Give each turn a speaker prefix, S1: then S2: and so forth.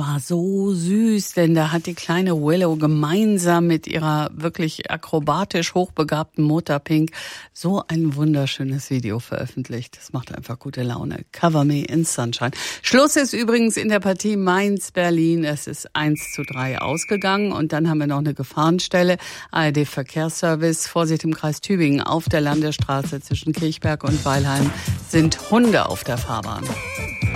S1: war so süß, denn da hat die kleine Willow gemeinsam mit ihrer wirklich akrobatisch hochbegabten Mutter Pink so ein wunderschönes Video veröffentlicht. Das macht einfach gute Laune. Cover Me in Sunshine. Schluss ist übrigens in der Partie Mainz-Berlin. Es ist 1:3 ausgegangen. Und dann haben wir noch eine Gefahrenstelle. ARD-Verkehrsservice. Vorsicht im Kreis Tübingen. Auf der Landesstraße zwischen Kirchberg und Weilheim sind Hunde auf der Fahrbahn.